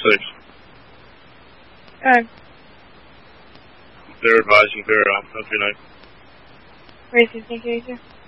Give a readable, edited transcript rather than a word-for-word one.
6. Good. They're advising they're country night. Racing, thank you.